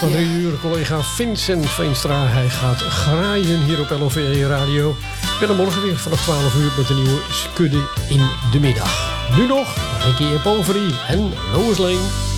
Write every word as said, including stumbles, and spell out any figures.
van drie uur. Collega Vincent Veenstra. Hij gaat graaien hier op L O V E Radio. Ik ben er morgen weer vanaf twaalf uur met een nieuwe Skudde in de middag. Nu nog Ricky en Poveri en Lois Lane.